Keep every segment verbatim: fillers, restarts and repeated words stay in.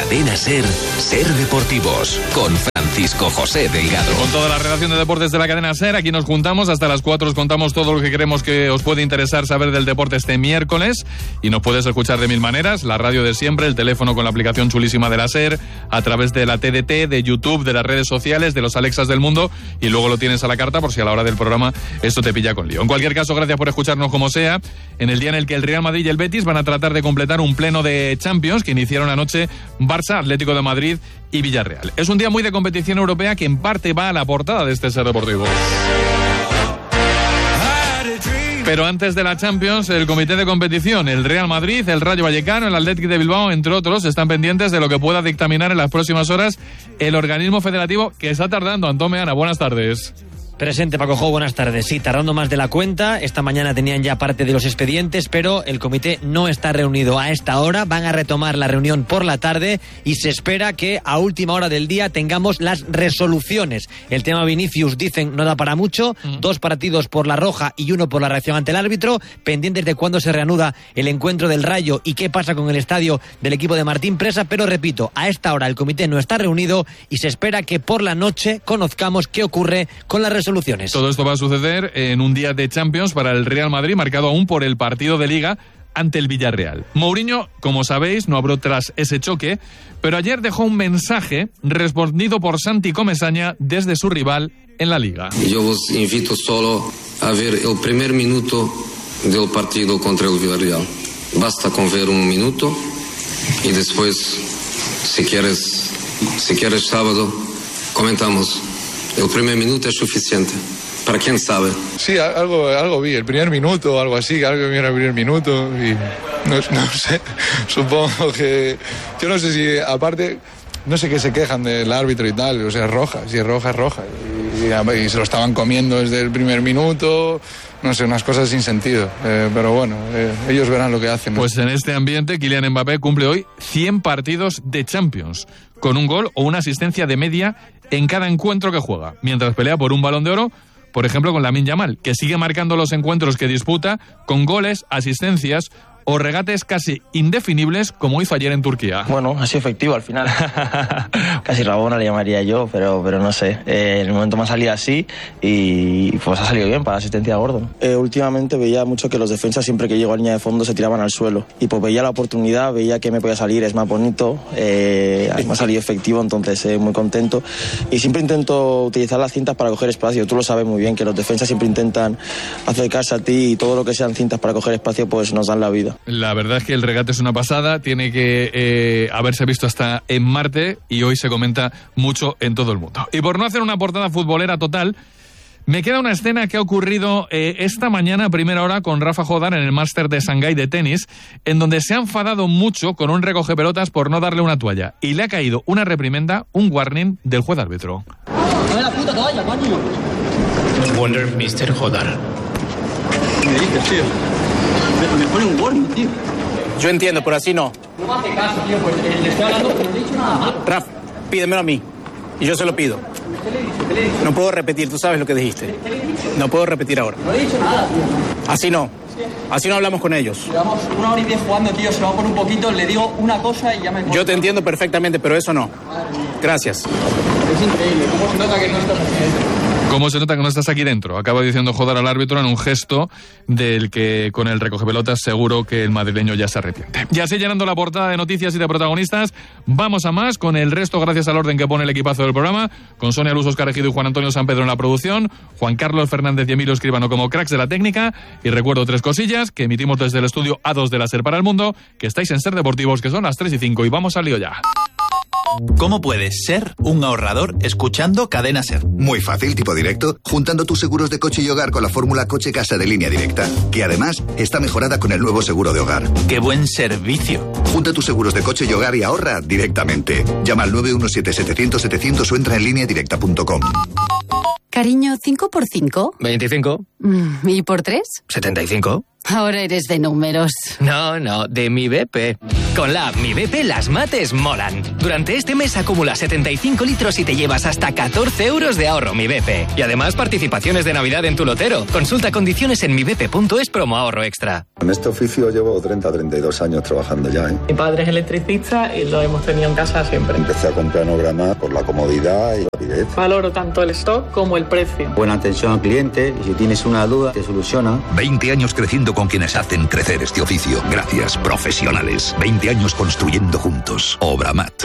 Cadena Ser, Ser Deportivos, con Francisco José Delgado. Con toda la redacción de deportes de la Cadena Ser, aquí nos juntamos, hasta las cuatro os contamos todo lo que creemos que os puede interesar saber del deporte este miércoles, y nos puedes escuchar de mil maneras, la radio de siempre, el teléfono con la aplicación chulísima de la Ser, a través de la T D T, de YouTube, de las redes sociales, de los Alexas del mundo, y luego lo tienes a la carta por si a la hora del programa esto te pilla con lío. En cualquier caso, gracias por escucharnos como sea, en el día en el que el Real Madrid y el Betis van a tratar de completar un pleno de Champions que iniciaron anoche Barça, Atlético de Madrid y Villarreal. Es un día muy de competición europea que en parte va a la portada de este Ser Deportivo. Pero antes de la Champions, el comité de competición, el Real Madrid, el Rayo Vallecano, el Athletic de Bilbao, entre otros, están pendientes de lo que pueda dictaminar en las próximas horas el organismo federativo que está tardando. Antón Meana, buenas tardes. Presente, Paco Jo, buenas tardes. Sí, tardando más de la cuenta. Esta mañana tenían ya parte de los expedientes, pero el comité no está reunido a esta hora. Van a retomar la reunión por la tarde y se espera que a última hora del día tengamos las resoluciones. El tema Vinicius, dicen, no da para mucho. Mm. Dos partidos por la roja y uno por la reacción ante el árbitro. Pendientes de cuándo se reanuda el encuentro del Rayo y qué pasa con el estadio del equipo de Martín Presa. Pero repito, a esta hora el comité no está reunido y se espera que por la noche conozcamos qué ocurre con las resoluciones. Soluciones. Todo esto va a suceder en un día de Champions para el Real Madrid, marcado aún por el partido de Liga ante el Villarreal. Mourinho, como sabéis, no habló tras ese choque, pero ayer dejó un mensaje respondido por Santi Comesaña desde su rival en la Liga. Yo os invito solo a ver el primer minuto del partido contra el Villarreal. Basta con ver un minuto y después, si quieres, si quieres sábado, comentamos. El primer minuto es suficiente. ¿Para quién sabe? Sí, algo, algo vi, el primer minuto, algo así, algo que vi en el primer minuto y no, no sé, supongo que... Yo no sé si, aparte, no sé qué se quejan del árbitro y tal, o sea, es roja, si es roja, es roja. Y, y, y se lo estaban comiendo desde el primer minuto, no sé, unas cosas sin sentido. Eh, pero bueno, eh, ellos verán lo que hacen, ¿no? Pues en este ambiente, Kylian Mbappé cumple hoy cien partidos de Champions, con un gol o una asistencia de media en cada encuentro que juega, mientras pelea por un Balón de Oro, por ejemplo con Lamine Yamal, que sigue marcando los encuentros que disputa con goles, asistencias o regates casi indefinibles, como hizo ayer en Turquía. Bueno, ha sido efectivo al final. Casi Rabona le llamaría yo, pero, pero no sé. Eh, en el momento me ha salido así y pues ha salido bien para la asistencia a Gordon. Eh, últimamente veía mucho que los defensas, siempre que llego a línea de fondo, se tiraban al suelo. Y pues veía la oportunidad, veía que me podía salir, es más bonito, eh, me ha salido efectivo, entonces eh, muy contento. Y siempre intento utilizar las cintas para coger espacio. Tú lo sabes muy bien, que los defensas siempre intentan acercarse a ti y todo lo que sean cintas para coger espacio, pues nos dan la vida. La verdad es que el regate es una pasada, tiene que eh, haberse visto hasta en Marte y hoy se comenta mucho en todo el mundo. Y por no hacer una portada futbolera total, me queda una escena que ha ocurrido eh, esta mañana a primera hora con Rafa Jodar en el Máster de Shanghái de tenis, en donde se ha enfadado mucho con un recogepelotas por no darle una toalla y le ha caído una reprimenda, un warning del juez árbitro. ¡Dame la puta toalla, coño! Wonder mister Jodar. ¿Qué me dices, tío? Me, me pone un warning, tío. Yo entiendo, pero así no. No me hace caso, tío, pues le estoy hablando, pero no le he dicho nada malo. Raf, pídemelo a mí. Y yo se lo pido. ¿Qué le he dicho? ¿Qué le he dicho? No puedo repetir, tú sabes lo que dijiste. ¿Qué le he dicho? No puedo repetir ahora. No le he dicho nada, tío. Así no. Así no hablamos con ellos. Llevamos una hora y diez jugando, tío, se va por un poquito, le digo una cosa y ya me... Yo te entiendo perfectamente, pero eso no. Gracias. Es increíble, cómo se nota que no estás aquí dentro. ¿Cómo se nota que no estás aquí dentro? Acaba diciendo Jodar al árbitro en un gesto del que con el recogepelotas seguro que el madrileño ya se arrepiente. Y así llenando la portada de noticias y de protagonistas, vamos a más con el resto gracias al orden que pone el equipazo del programa, con Sonia Luz, Óscar Ejido y Juan Antonio San Pedro en la producción, Juan Carlos Fernández y Emilio Escribano como cracks de la técnica, y recuerdo tres cosillas que emitimos desde el estudio A dos de la SER para el mundo, que estáis en Ser Deportivos, que son las tres y cinco, y vamos al lío ya. ¿Cómo puedes ser un ahorrador escuchando Cadena Ser? Muy fácil, tipo directo, juntando tus seguros de coche y hogar con la fórmula Coche Casa de Línea Directa, que además está mejorada con el nuevo seguro de hogar. ¡Qué buen servicio! Junta tus seguros de coche y hogar y ahorra directamente. Llama al nueve uno siete, setecientos, setecientos o entra en línea directa punto com. Cariño, ¿cinco por cinco? veinticinco. ¿Y por tres? setenta y cinco. Ahora eres de números. No, no, de mi B P. Con la app Mi B P las mates molan. Durante este mes acumula setenta y cinco litros y te llevas hasta catorce euros de ahorro Mi B P. Y además participaciones de Navidad en tu lotero. Consulta condiciones en mi b p punto es promo ahorro extra. En este oficio llevo treinta, treinta y dos años trabajando ya, ¿eh? Mi padre es electricista y lo hemos tenido en casa siempre. Empecé a comprar Nograma por la comodidad y la rapidez. Valoro tanto el stock como el precio. Buena atención al cliente y si tienes una duda te soluciona. veinte años creciendo con quienes hacen crecer este oficio. Gracias, profesionales. veinte años construyendo juntos. Obramat.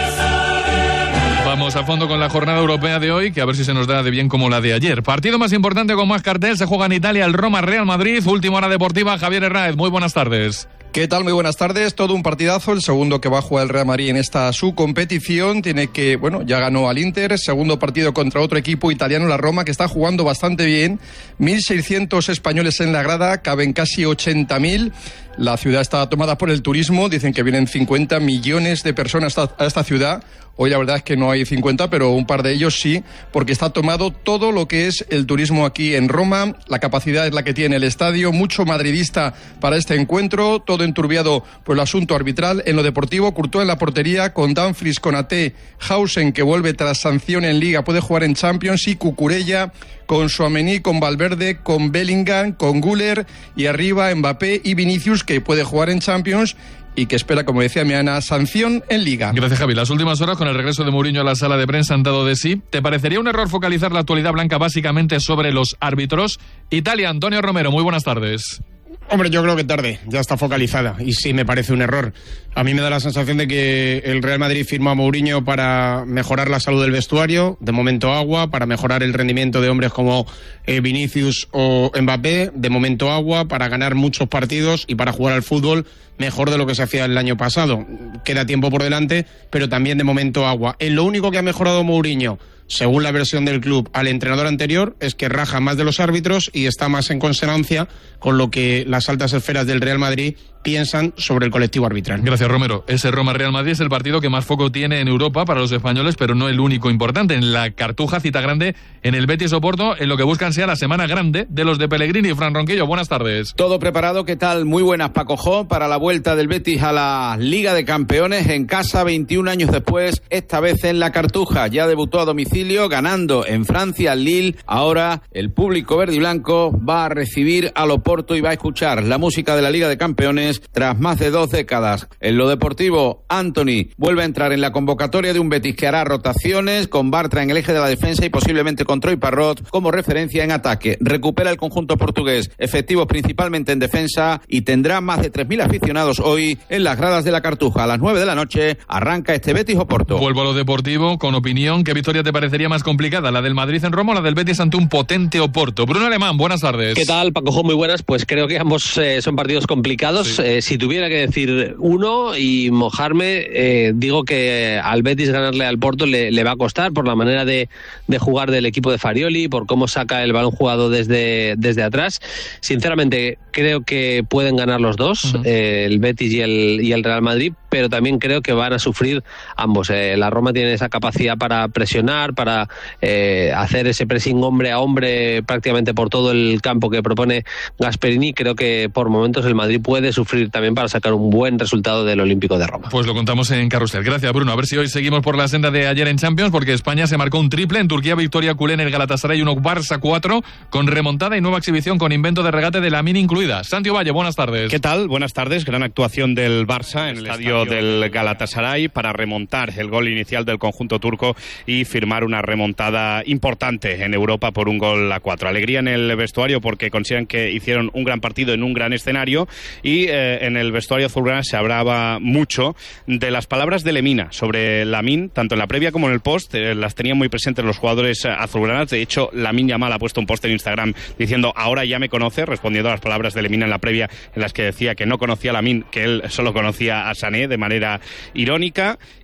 Vamos a fondo con la jornada europea de hoy, que a ver si se nos da de bien como la de ayer. Partido más importante con más cartel, se juega en Italia el Roma-Real Madrid. Última hora deportiva, Javier Hernández. Muy buenas tardes. ¿Qué tal? Muy buenas tardes. Todo un partidazo. El segundo que va a jugar el Real Madrid en esta su competición. Tiene que, bueno, ya ganó al Inter. Segundo partido contra otro equipo italiano, la Roma, que está jugando bastante bien. mil seiscientos españoles en la grada, caben casi ochenta mil. La ciudad está tomada por el turismo. Dicen que vienen cincuenta millones de personas a esta ciudad. Hoy la verdad es que no hay cincuenta, pero un par de ellos sí, porque está tomado todo lo que es el turismo aquí en Roma. La capacidad es la que tiene el estadio, mucho madridista para este encuentro, todo enturbiado por el asunto arbitral. En lo deportivo, Courtois en la portería, con Dumfries, con Ate, Hausen, que vuelve tras sanción en Liga, puede jugar en Champions, y Cucurella, con Tchouaméni, con Valverde, con Bellingham, con Güler, y arriba Mbappé y Vinicius, que puede jugar en Champions y que espera, como decía Miana, sanción en Liga. Gracias, Javi. Las últimas horas, con el regreso de Mourinho a la sala de prensa, han dado de sí. ¿Te parecería un error focalizar la actualidad blanca básicamente sobre los árbitros? Italia, Antonio Romero, muy buenas tardes. Hombre, yo creo que tarde, ya está focalizada y sí me parece un error. A mí me da la sensación de que el Real Madrid firmó a Mourinho para mejorar la salud del vestuario, de momento agua, para mejorar el rendimiento de hombres como eh, Vinicius o Mbappé, de momento agua, para ganar muchos partidos y para jugar al fútbol mejor de lo que se hacía el año pasado. Queda tiempo por delante, pero también de momento agua. En lo único que ha mejorado Mourinho, según la versión del club, al entrenador anterior, es que raja más de los árbitros y está más en consonancia con lo que las altas esferas del Real Madrid piensan sobre el colectivo arbitral. Gracias, Romero. Ese Roma-Real Madrid es el partido que más foco tiene en Europa para los españoles, pero no el único importante. En la Cartuja, cita grande en el Betis Oporto, en lo que buscan sea la semana grande de los de Pellegrini. Fran Ronquillo, buenas tardes. Todo preparado, ¿qué tal? Muy buenas, Paco Jo, para la vuelta del Betis a la Liga de Campeones en casa, veintiún años después, esta vez en la Cartuja. Ya debutó a domicilio, ganando en Francia al Lille. Ahora el público verde y blanco va a recibir al Oporto y va a escuchar la música de la Liga de Campeones tras más de dos décadas. En lo deportivo, Anthony vuelve a entrar en la convocatoria de un Betis que hará rotaciones, con Bartra en el eje de la defensa y posiblemente con Troy Parrott como referencia en ataque. Recupera el conjunto portugués, efectivos principalmente en defensa, y tendrá más de tres mil aficionados hoy en las gradas de la Cartuja. A las nueve de la noche arranca este Betis Oporto. Vuelvo a lo deportivo con opinión. ¿Qué victoria te parecería más complicada? ¿La del Madrid en Roma o la del Betis ante un potente Oporto? Bruno Alemán, buenas tardes. ¿Qué tal, Paco? Muy buenas. Pues creo que ambos eh, son partidos complicados. Sí. Eh, si tuviera que decir uno y mojarme, eh, digo que al Betis ganarle al Porto le, le va a costar por la manera de, de jugar del equipo de Farioli, por cómo saca el balón jugado desde, desde atrás. Sinceramente, creo que pueden ganar los dos, uh-huh. eh, el Betis y el, y el Real Madrid, pero también creo que van a sufrir ambos. Eh, la Roma tiene esa capacidad para presionar, para eh, hacer ese pressing hombre a hombre prácticamente por todo el campo que propone Gasperini. Creo que por momentos el Madrid puede sufrir también para sacar un buen resultado del Olímpico de Roma. Pues lo contamos en Carrusel. Gracias, Bruno. A ver si hoy seguimos por la senda de ayer en Champions, porque España se marcó un triple. En Turquía, victoria culé en el Galatasaray uno Barça cuatro, con remontada y nueva exhibición con invento de regate de Lamine incluida. Santi Valle, buenas tardes. ¿Qué tal? Buenas tardes. Gran actuación del Barça en el, el estadio, estadio del Galatasaray para remontar el gol inicial del conjunto turco y firmar una remontada importante en Europa por un gol a cuatro. Alegría en el vestuario porque consideran que hicieron un gran partido en un gran escenario, y eh, en el vestuario azulgrana se hablaba mucho de las palabras de Lemina sobre Lamine, tanto en la previa como en el post. Eh, las tenían muy presentes los jugadores azulgranas. De hecho, Lamine Yamal ha puesto un post en Instagram diciendo ahora ya me conoce, respondiendo a las palabras de Lemina en la previa, en las que decía que no conocía a Lamine, que él solo conocía a Sané, de manera irónica.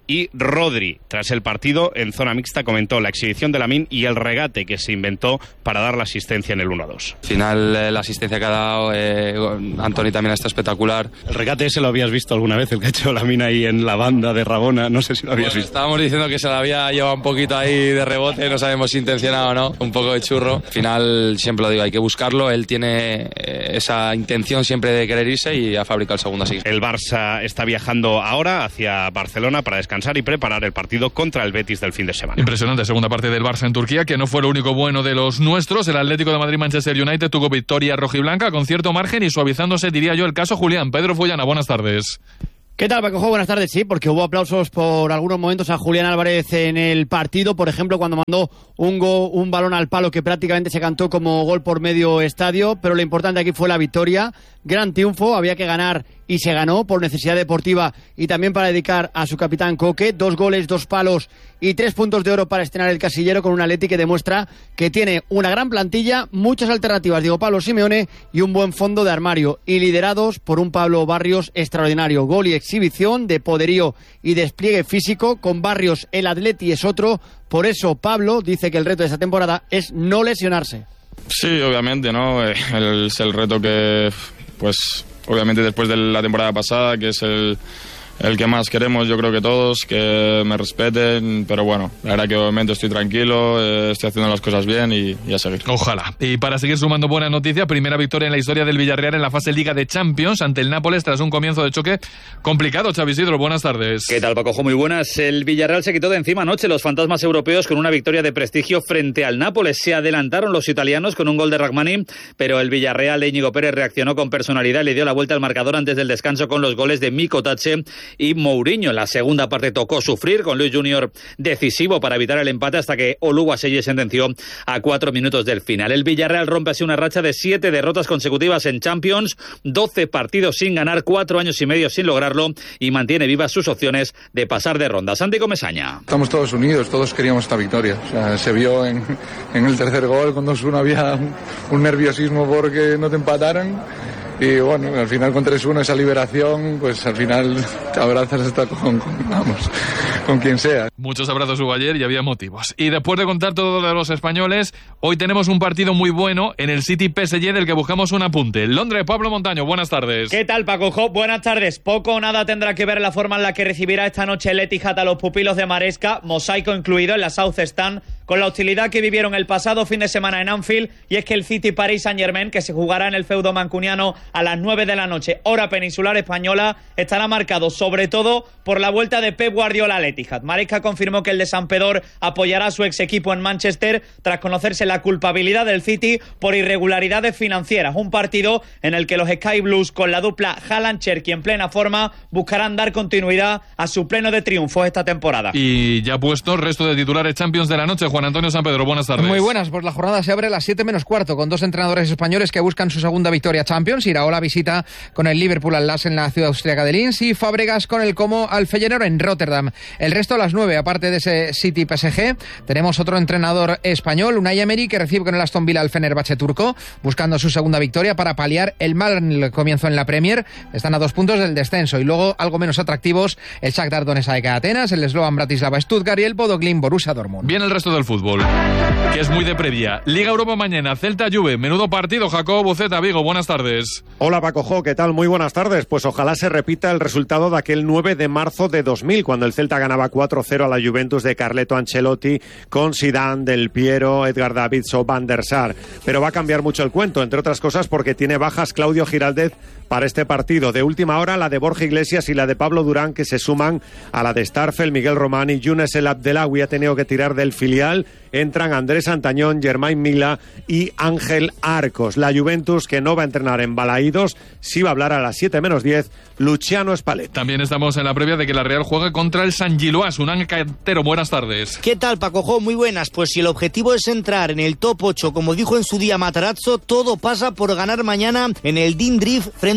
Y Rodri, tras el partido en zona mixta, comentó la exhibición de Lamine y el regate que se inventó para dar la asistencia en el uno a dos. Al final, eh, la asistencia que ha dado eh, Antoni también está espectacular. ¿El regate ese lo habías visto alguna vez, el que ha hecho Lamine ahí en la banda de Rabona? No sé si lo habías Bueno, visto. estábamos diciendo que se la había llevado un poquito ahí de rebote, no sabemos si intencionado o no, un poco de churro. Al final, siempre lo digo, hay que buscarlo. Él tiene eh, esa intención siempre de querer irse y ha fabricado el segundo así. El Barça está viajando ahora hacia Barcelona para descansar y preparar el partido contra el Betis del fin de semana. Impresionante segunda parte del Barça en Turquía, que no fue lo único bueno de los nuestros. El Atlético de Madrid-Manchester United tuvo victoria rojiblanca con cierto margen y suavizándose, diría yo, el caso Julián. Pedro Fullana, buenas tardes. ¿Qué tal, Paco? Buenas tardes. Sí, porque hubo aplausos por algunos momentos a Julián Álvarez en el partido. Por ejemplo, cuando mandó un, go, un balón al palo que prácticamente se cantó como gol por medio estadio. Pero lo importante aquí fue la victoria. Gran triunfo. Había que ganar y se ganó por necesidad deportiva y también para dedicar a su capitán Coque. Dos goles, dos palos y tres puntos de oro para estrenar el casillero con un Atleti que demuestra que tiene una gran plantilla, muchas alternativas, digo Pablo Simeone, y un buen fondo de armario. Y liderados por un Pablo Barrios extraordinario. Gol y exhibición de poderío y despliegue físico. Con Barrios el Atleti es otro. Por eso Pablo dice que el reto de esta temporada es no lesionarse. Sí, obviamente, ¿no? El, es el reto que, pues, obviamente después de la temporada pasada, que es el, el que más queremos, yo creo que todos, que me respeten, pero bueno, la verdad que obviamente estoy tranquilo, eh, estoy haciendo las cosas bien y, y a seguir. Ojalá. Y para seguir sumando buenas noticias, primera victoria en la historia del Villarreal en la fase Liga de Champions ante el Nápoles tras un comienzo de choque complicado. Xavi Isidro, buenas tardes. ¿Qué tal, Paco? Muy buenas. El Villarreal se quitó de encima anoche los fantasmas europeos con una victoria de prestigio frente al Nápoles. Se adelantaron los italianos con un gol de Rachmani, pero el Villarreal de Íñigo Pérez reaccionó con personalidad y le dio la vuelta al marcador antes del descanso con los goles de Miko Tache y Mourinho. En la segunda parte tocó sufrir con Luis Junior decisivo para evitar el empate hasta que Oluwaseyi sentenció a cuatro minutos del final. El Villarreal rompe así una racha de siete derrotas consecutivas en Champions, doce partidos sin ganar, cuatro años y medio sin lograrlo y mantiene vivas sus opciones de pasar de ronda. Santi Comesaña. Estamos todos unidos, todos queríamos esta victoria. O sea, se vio en, en el tercer gol, con dos uno había un, un nerviosismo porque no te empataran. Y bueno, al final con tres uno esa liberación, pues al final te abrazas hasta con, con, vamos, con quien sea. Muchos abrazos hubo ayer y había motivos. Y después de contar todo de los españoles, hoy tenemos un partido muy bueno en el City P S G del que buscamos un apunte. Londres, Pablo Montaño, buenas tardes. ¿Qué tal, Paco Jo? Buenas tardes. Poco o nada tendrá que ver la forma en la que recibirá esta noche el Etihad a los pupilos de Maresca, mosaico incluido en la South Stand, con la hostilidad que vivieron el pasado fin de semana en Anfield, y es que el City Paris Saint-Germain, que se jugará en el feudo mancuniano a las nueve de la noche, hora peninsular española, estará marcado sobre todo por la vuelta de Pep Guardiola al Etihad. Maresca confirmó que el de Sampedor apoyará a su ex equipo en Manchester tras conocerse la culpabilidad del City por irregularidades financieras. Un partido en el que los Sky Blues, con la dupla Haaland-Cherki en plena forma, buscarán dar continuidad a su pleno de triunfos esta temporada. Y ya puesto, resto de titulares Champions de la noche. Juan Antonio Sampedro, buenas tardes. Muy buenas, pues la jornada se abre a las siete menos cuarto con dos entrenadores españoles que buscan su segunda victoria Champions. Iraola visita con el Liverpool al Lask en la ciudad austríaca de Linz y Fábregas con el Como al Feyenoord en Rotterdam. El resto a las nueve, aparte de ese City P S G, tenemos otro entrenador español, Unai Emery, que recibe con el Aston Villa al Fenerbahce turco, buscando su segunda victoria para paliar el mal comienzo en la Premier. Están a dos puntos del descenso. Y luego, algo menos atractivos, el Shakhtar Donetsk de Atenas, el Slovan Bratislava Stuttgart y el Bodo Glimt Borussia Dortmund. Bien el resto del fútbol, que es muy de previa. Liga Europa mañana, Celta Juve, menudo partido. Jacob Buceta, Vigo, buenas tardes. Hola Paco Jo, ¿qué tal? Muy buenas tardes. Pues ojalá se repita el resultado de aquel nueve de marzo de dos mil, cuando el Celta ganaba cuatro cero a la Juventus de Carleto Ancelotti, con Zidane, Del Piero, Edgar Davids o Van der Sar. Pero va a cambiar mucho el cuento, entre otras cosas porque tiene bajas Claudio Giraldez para este partido. De última hora, la de Borja Iglesias y la de Pablo Durán, que se suman a la de Starfel, Miguel Román y Younes El Abdelawi. Ha tenido que tirar del filial. Entran Andrés Antañón, Germain Mila y Ángel Arcos. La Juventus, que no va a entrenar en Balaídos, sí va a hablar a las siete menos diez, Luciano Spalletti. También estamos en la previa de que la Real juegue contra el San Giloás. Unán Cantero, buenas tardes. ¿Qué tal, Paco Jo? Muy buenas. Pues si el objetivo es entrar en el top ocho, como dijo en su día Matarazzo, todo pasa por ganar mañana en el Dean Drift frente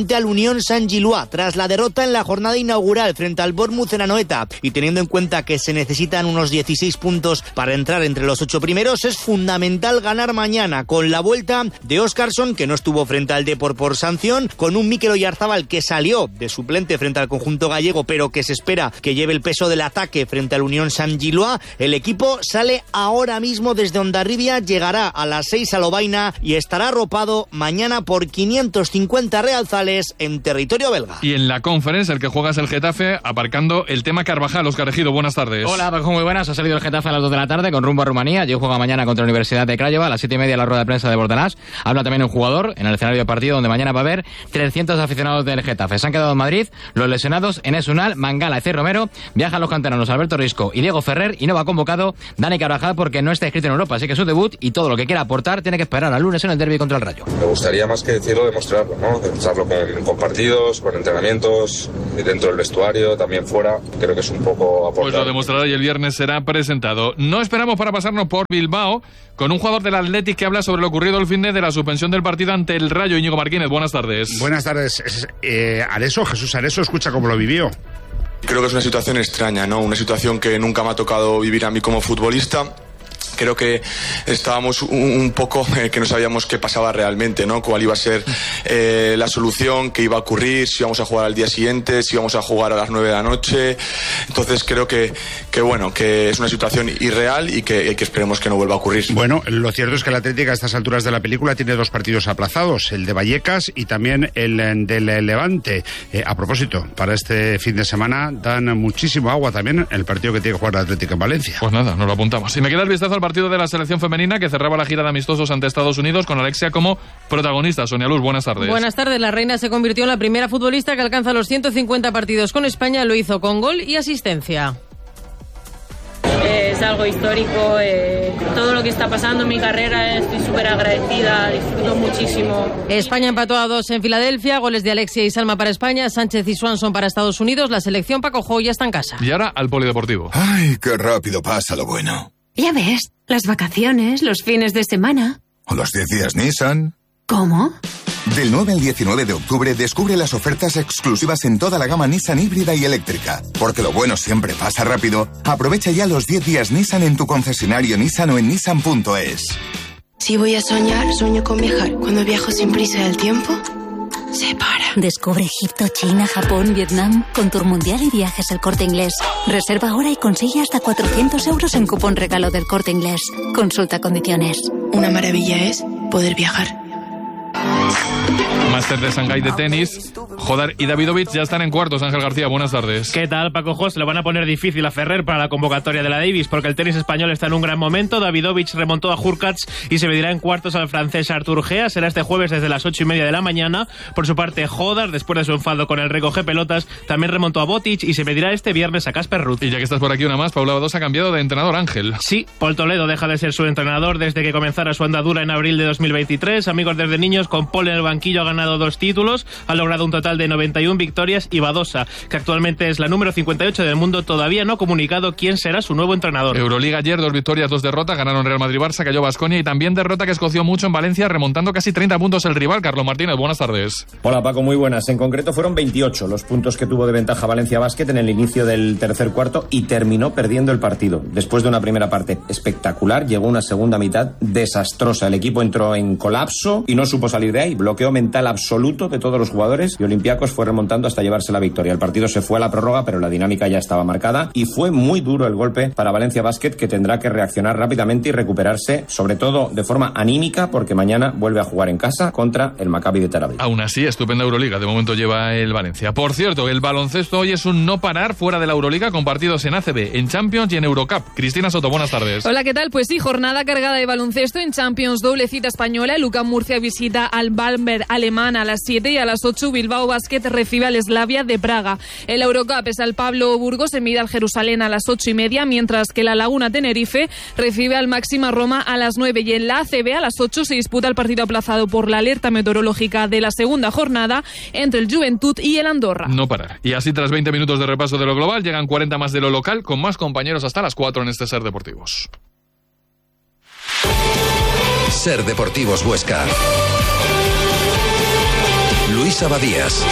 frente al Unión Saint-Gilloise tras la derrota en la jornada inaugural frente al Bournemouth en Anoeta, y teniendo en cuenta que se necesitan unos dieciséis puntos para entrar entre los ocho primeros, es fundamental ganar mañana con la vuelta de Óscarson, que no estuvo frente al Depor por sanción, con un Mikel Oyarzabal que salió de suplente frente al conjunto gallego, pero que se espera que lleve el peso del ataque frente al Unión Saint-Gilloise. El equipo sale ahora mismo desde Hondarribia, llegará a las seis a Lovaina y estará arropado mañana por quinientos cincuenta realzales en territorio belga. Y en la Conference, el que juega es el Getafe, aparcando el tema Carvajal. Óscar Ejido, buenas tardes. Hola, Paco, muy buenas. Ha salido el Getafe a las dos de la tarde con rumbo a Rumanía. Yo juega mañana contra la Universidad de Craiova, a las siete y media la rueda de prensa de Bordalás. Habla también un jugador en el escenario de partido donde mañana va a haber trescientos aficionados del Getafe. Se han quedado en Madrid los lesionados Enes Unal, Mangala, Ecey Romero. Viajan los canteranos Alberto Risco y Diego Ferrer, y no va convocado Dani Carvajal porque no está inscrito en Europa, así que su debut y todo lo que quiera aportar tiene que esperar al lunes en el derbi contra el Rayo. Me gustaría más que decirlo, demostrarlo, ¿no? Demostrarlo con, con partidos, con entrenamientos, dentro del vestuario, también fuera. Creo que es un poco aportar. Pues lo demostrará y el viernes será presentado. No esperamos para pasarnos por Bilbao con un jugador del Athletic que habla sobre lo ocurrido el fin de, de la suspensión del partido ante el Rayo. Íñigo Martínez, buenas tardes. Buenas tardes. Eh, Areso, Jesús Areso, escucha cómo lo vivió. Creo que es una situación extraña, ¿no? Una situación que nunca me ha tocado vivir a mí como futbolista. Creo que estábamos un, un poco eh, que no sabíamos qué pasaba realmente, ¿no? Cuál iba a ser eh, la solución, qué iba a ocurrir, si íbamos a jugar al día siguiente, si íbamos a jugar a las nueve de la noche. Entonces creo que, que bueno, que es una situación irreal y que, que esperemos que no vuelva a ocurrir. Bueno, lo cierto es que el Atlético a estas alturas de la película tiene dos partidos aplazados, el de Vallecas y también el del Levante. Eh, a propósito, para este fin de semana dan muchísimo agua también el partido que tiene que jugar el Atlético en Valencia. Pues nada, nos lo apuntamos. Si me queda el vistazo al partido de la selección femenina que cerraba la gira de amistosos ante Estados Unidos con Alexia como protagonista. Sonia Luz, buenas tardes. Buenas tardes. La reina se convirtió en la primera futbolista que alcanza los ciento cincuenta partidos con España. Lo hizo con gol y asistencia. Es algo histórico, eh, todo lo que está pasando en mi carrera, estoy súper agradecida, disfruto muchísimo. España empató a dos en Filadelfia, goles de Alexia y Salma para España, Sánchez y Swanson para Estados Unidos. La selección Paco Jo ya está en casa. Y ahora al polideportivo. Ay, qué rápido pasa lo bueno. Ya ves, las vacaciones, los fines de semana. ¿O los diez días Nissan? ¿Cómo? Del nueve al diecinueve de octubre descubre las ofertas exclusivas en toda la gama Nissan híbrida y eléctrica. Porque lo bueno siempre pasa rápido. Aprovecha ya los diez días Nissan en tu concesionario Nissan o en nissan punto es. Si voy a soñar, sueño con viajar. Cuando viajo sin prisa del tiempo, se para. Descubre Egipto, China, Japón, Vietnam con Tour Mundial y Viajes El Corte Inglés. Reserva ahora y consigue hasta cuatrocientos euros en cupón regalo del Corte Inglés. Consulta condiciones. Una maravilla es poder viajar. Máster de Shanghái de tenis. Jodar y Davidovich ya están en cuartos. Ángel García, buenas tardes. ¿Qué tal, Paco Jos? Le van a poner difícil a Ferrer para la convocatoria de la Davis porque el tenis español está en un gran momento. Davidovich remontó a Hurkacz y se medirá en cuartos al francés Artur Gea. Será este jueves desde las ocho y media de la mañana. Por su parte, Jodar, después de su enfado con el recoge pelotas, también remontó a Botic y se medirá este viernes a Casper Ruud. Y ya que estás por aquí una más, Paula Badosa ha cambiado de entrenador, Ángel. Sí, Paul Toledo deja de ser su entrenador desde que comenzara su andadura en abril de dos mil veintitrés. Amigos desde niños, con Paul en el banquillo ha ganado dos títulos, ha logrado un total de noventa y una victorias y Badosa, que actualmente es la número cincuenta y ocho del mundo, todavía no ha comunicado quién será su nuevo entrenador. Euroliga ayer, dos victorias, dos derrotas, ganaron Real Madrid-Barça, cayó Baskonia y también derrota que escoció mucho en Valencia, remontando casi treinta puntos el rival. Carlos Martínez, buenas tardes. Hola Paco, muy buenas. En concreto fueron veintiocho los puntos que tuvo de ventaja Valencia Basket en el inicio del tercer cuarto y terminó perdiendo el partido. Después de una primera parte espectacular, llegó una segunda mitad desastrosa. El equipo entró en colapso y no supo salir de ahí. Bloqueo mental absoluto de todos los jugadores y Olympiacos fue remontando hasta llevarse la victoria. El partido se fue a la prórroga, pero la dinámica ya estaba marcada y fue muy duro el golpe para Valencia Basket, que tendrá que reaccionar rápidamente y recuperarse, sobre todo de forma anímica, porque mañana vuelve a jugar en casa contra el Maccabi de Tel Aviv. Aún así, estupenda Euroliga, de momento lleva el Valencia. Por cierto, el baloncesto hoy es un no parar fuera de la Euroliga, con partidos en A C B, en Champions y en Eurocup. Cristina Soto, buenas tardes. Hola, ¿qué tal? Pues sí, jornada cargada de baloncesto en Champions, doble cita española. El U C A M Murcia visita al Bamberg alemán a las siete y a las ocho Bilbao Basket recibe al Slavia de Praga. El Eurocup es al Pablo Burgos, se mide al Jerusalén a las ocho y media, mientras que la Laguna Tenerife recibe al Máxima Roma a las nueve, y en la A C B a las ocho se disputa el partido aplazado por la alerta meteorológica de la segunda jornada entre el Juventud y el Andorra. No parar. Y así, tras veinte minutos de repaso de lo global, llegan cuarenta más de lo local, con más compañeros hasta las cuatro en este Ser Deportivos. Ser Deportivos Huesca. Luis Abadías.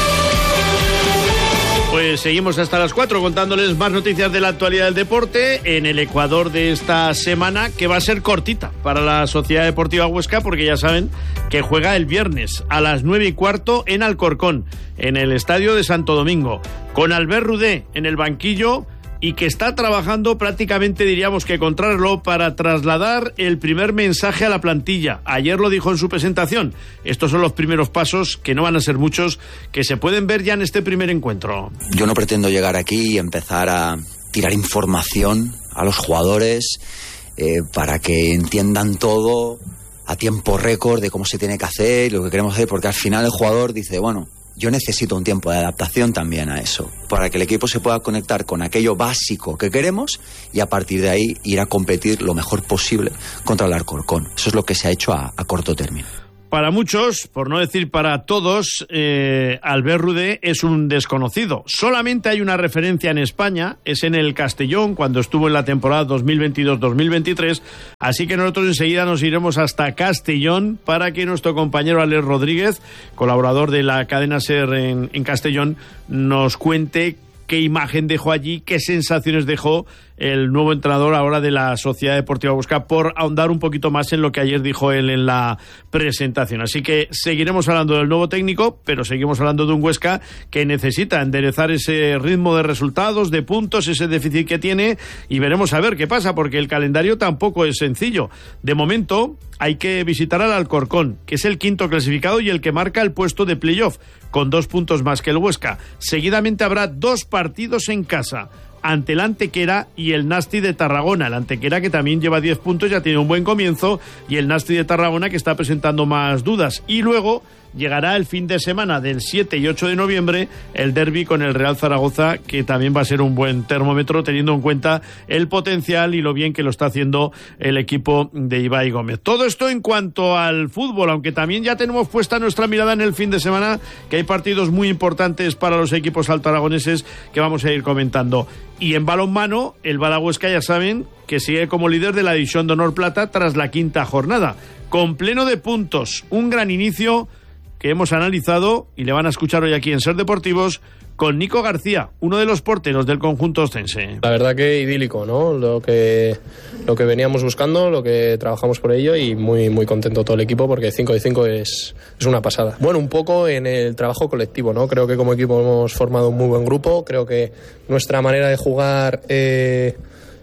Pues seguimos hasta las cuatro contándoles más noticias de la actualidad del deporte en el Ecuador de esta semana, que va a ser cortita para la Sociedad Deportiva Huesca, porque ya saben que juega el viernes a las nueve y cuarto en Alcorcón, en el estadio de Santo Domingo, con Albert Rudé en el banquillo, y que está trabajando prácticamente, diríamos que contrarlo, para trasladar el primer mensaje a la plantilla. Ayer lo dijo en su presentación. Estos son los primeros pasos, que no van a ser muchos, que se pueden ver ya en este primer encuentro. Yo no pretendo llegar aquí y empezar a tirar información a los jugadores eh, para que entiendan todo a tiempo récord de cómo se tiene que hacer, lo que queremos hacer, porque al final el jugador dice, bueno, yo necesito un tiempo de adaptación también a eso, para que el equipo se pueda conectar con aquello básico que queremos y a partir de ahí ir a competir lo mejor posible contra el Alcorcón. Eso es lo que se ha hecho a, a corto término. Para muchos, por no decir para todos, eh, Albert Rudé es un desconocido. Solamente hay una referencia en España, es en el Castellón, cuando estuvo en la temporada dos mil veintidós dos mil veintitrés, así que nosotros enseguida nos iremos hasta Castellón para que nuestro compañero Alex Rodríguez, colaborador de la cadena SER en, en Castellón, nos cuente qué imagen dejó allí, qué sensaciones dejó el nuevo entrenador ahora de la Sociedad Deportiva Huesca, por ahondar un poquito más en lo que ayer dijo él en la presentación. Así que seguiremos hablando del nuevo técnico, pero seguimos hablando de un Huesca que necesita enderezar ese ritmo de resultados, de puntos, ese déficit que tiene, y veremos a ver qué pasa, porque el calendario tampoco es sencillo. De momento hay que visitar al Alcorcón, que es el quinto clasificado y el que marca el puesto de playoff, con dos puntos más que el Huesca. Seguidamente habrá dos partidos en casa, ante el Antequera y el Nasti de Tarragona. El Antequera, que también lleva diez puntos, ya tiene un buen comienzo, y el Nasti de Tarragona, que está presentando más dudas. Y luego llegará el fin de semana del siete y ocho de noviembre el derbi con el Real Zaragoza, que también va a ser un buen termómetro, teniendo en cuenta el potencial y lo bien que lo está haciendo el equipo de Ibai Gómez. Todo esto en cuanto al fútbol, aunque también ya tenemos puesta nuestra mirada en el fin de semana, que hay partidos muy importantes para los equipos altoaragoneses que vamos a ir comentando. Y en balonmano, el Bada Huesca, ya saben, que sigue como líder de la División de Honor Plata tras la quinta jornada, con pleno de puntos, un gran inicio que hemos analizado y le van a escuchar hoy aquí en Ser Deportivos con Nico García, uno de los porteros del conjunto ostense. La verdad que idílico, ¿no? Lo que, lo que veníamos buscando, lo que trabajamos por ello, y muy, muy contento todo el equipo, porque cinco de cinco es, es una pasada. Bueno, un poco en el trabajo colectivo, ¿no? Creo que como equipo hemos formado un muy buen grupo, creo que nuestra manera de jugar Eh,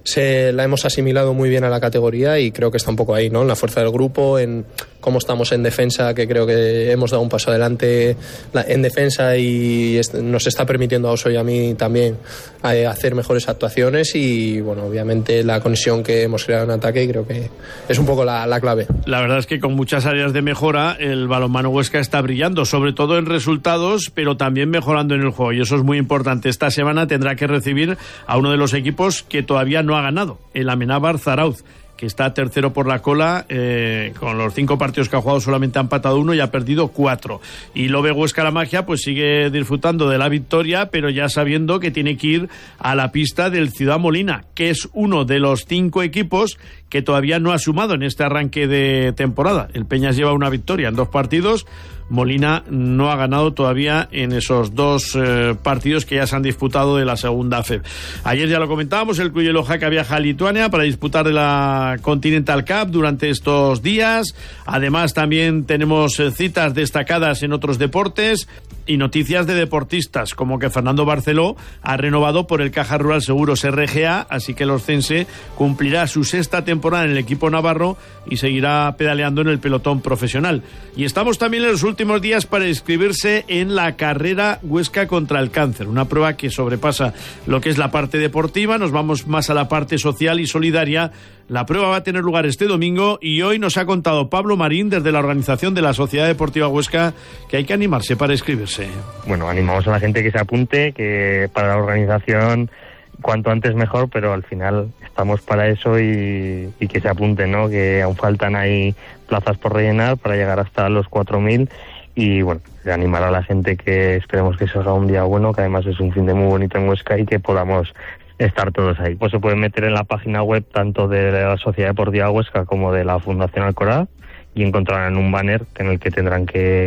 se la hemos asimilado muy bien a la categoría, y creo que está un poco ahí, ¿no? En la fuerza del grupo, en cómo estamos en defensa, que creo que hemos dado un paso adelante en defensa y nos está permitiendo a Oso y a mí también hacer mejores actuaciones, y bueno, obviamente la conexión que hemos creado en ataque creo que es un poco la, la clave. La verdad es que con muchas áreas de mejora el balonmano Huesca está brillando, sobre todo en resultados, pero también mejorando en el juego, y eso es muy importante. Esta semana tendrá que recibir a uno de los equipos que todavía no ha ganado, el Amenábar Zarauz, que está tercero por la cola, eh, con los cinco partidos que ha jugado solamente ha empatado uno y ha perdido cuatro. Y Lobe Huesca La Magia pues sigue disfrutando de la victoria, pero ya sabiendo que tiene que ir a la pista del Ciudad Molina, que es uno de los cinco equipos que todavía no ha sumado en este arranque de temporada. El Peñas lleva una victoria en dos partidos, Molina no ha ganado todavía en esos dos eh, partidos que ya se han disputado de la segunda F E B. Ayer ya lo comentábamos, el Cuyelo Jaca viaja a Lituania para disputar de la Continental Cup durante estos días. Además también tenemos eh, citas destacadas en otros deportes y noticias de deportistas, como que Fernando Barceló ha renovado por el Caja Rural Seguros R G A, así que el oscense cumplirá su sexta temporada en el equipo navarro y seguirá pedaleando en el pelotón profesional. Y estamos también en los últimos días para inscribirse en la carrera Huesca contra el cáncer, una prueba que sobrepasa lo que es la parte deportiva, nos vamos más a la parte social y solidaria. La prueba va a tener lugar este domingo y hoy nos ha contado Pablo Marín desde la organización de la Sociedad Deportiva Huesca que hay que animarse para inscribirse. Bueno, animamos a la gente que se apunte, que para la organización cuanto antes mejor, pero al final estamos para eso y, y que se apunten, ¿no? Que aún faltan ahí plazas por rellenar para llegar hasta los cuatro mil y bueno, de animar a la gente que esperemos que se haga un día bueno, que además es un fin de muy bonito en Huesca y que podamos estar todos ahí. Pues se pueden meter en la página web tanto de la Sociedad Deportiva Huesca como de la Fundación Alcoraz y encontrarán un banner en el que tendrán que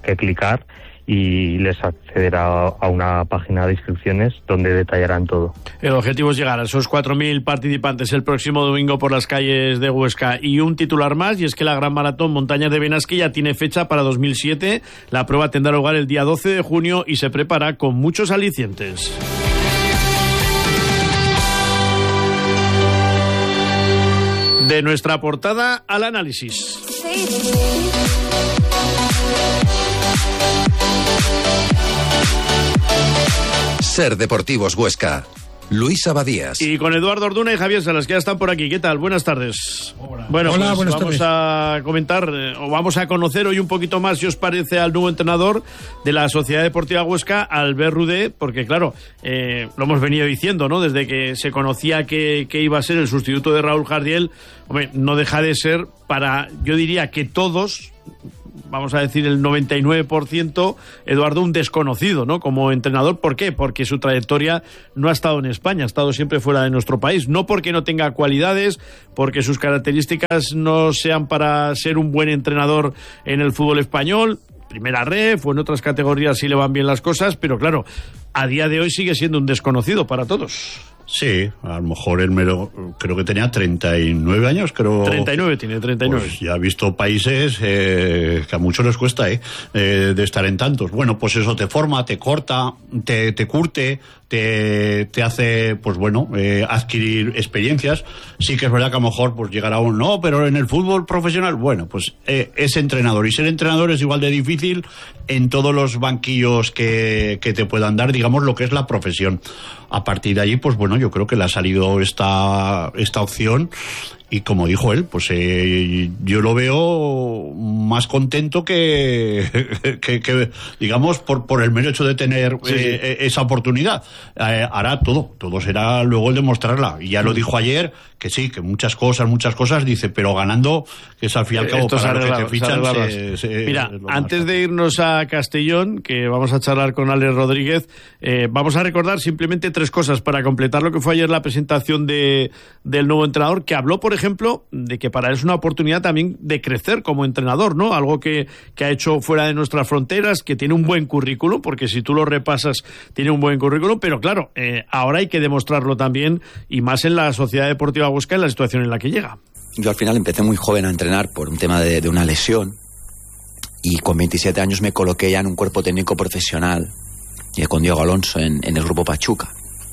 que clicar y les accederá a una página de inscripciones donde detallarán todo. El objetivo es llegar a esos cuatro mil participantes el próximo domingo por las calles de Huesca. Y un titular más, y es que la Gran Maratón Montañas de Benasque ya tiene fecha para dos mil siete. La prueba tendrá lugar el día doce de junio y se prepara con muchos alicientes. De nuestra portada al análisis. Ser Deportivos Huesca. Luis Abadías. Y con Eduardo Orduna y Javier Salas, que ya están por aquí. ¿Qué tal? Buenas tardes. Hola. Bueno, Hola, pues buenas vamos tardes. a comentar, eh, o vamos a conocer hoy un poquito más, si os parece, al nuevo entrenador de la Sociedad Deportiva Huesca, Albert Rudé, porque claro, eh, lo hemos venido diciendo, ¿no? Desde que se conocía que, que iba a ser el sustituto de Raúl Jardiel, hombre, no deja de ser para, yo diría que todos, vamos a decir el noventa y nueve por ciento, Eduardo, un desconocido, ¿no? Como entrenador. ¿Por qué? Porque su trayectoria no ha estado en España, ha estado siempre fuera de nuestro país. No porque no tenga cualidades, porque sus características no sean para ser un buen entrenador en el fútbol español, primera ref o en otras categorías sí le van bien las cosas, pero claro, a día de hoy sigue siendo un desconocido para todos. Sí, a lo mejor él mero, creo que tenía treinta y nueve años, creo. treinta y nueve tiene, treinta y nueve. Pues ya ha visto países eh, que a muchos les cuesta, ¿eh? eh, de estar en tantos. Bueno, pues eso te forma, te corta, te, te curte, te, te hace, pues bueno, eh, adquirir experiencias. Sí que es verdad que a lo mejor pues llegará un, no, pero en el fútbol profesional, bueno, pues eh, es entrenador. Y ser entrenador es igual de difícil en todos los banquillos que, que te puedan dar, digamos, lo que es la profesión. A partir de allí, pues bueno, yo creo que le ha salido esta, esta opción y como dijo él, pues eh, yo lo veo más contento que, que, que digamos, por, por el mero hecho de tener sí, eh, sí. esa oportunidad. Eh, hará todo, todo será luego el demostrarla. Y ya lo dijo ayer, que sí, que muchas cosas, muchas cosas, dice, pero ganando, que es al fin y al cabo Esto para arregla, lo que te fichan. Se, se, Mira, antes de irnos a Castellón, que vamos a charlar con Alex Rodríguez, eh, vamos a recordar simplemente tres cosas para completar lo que fue ayer la presentación de, del nuevo entrenador, que habló, por ejemplo, de que para él es una oportunidad también de crecer como entrenador, ¿no? Algo que, que ha hecho fuera de nuestras fronteras, que tiene un buen currículum, porque si tú lo repasas, tiene un buen currículum, pero claro, eh, ahora hay que demostrarlo también, y más en la Sociedad Deportiva Huesca, en la situación en la que llega. Yo al final empecé muy joven a entrenar por un tema de, de una lesión, y con veintisiete años me coloqué ya en un cuerpo técnico profesional, y con Diego Alonso en, en el Grupo Pachuca.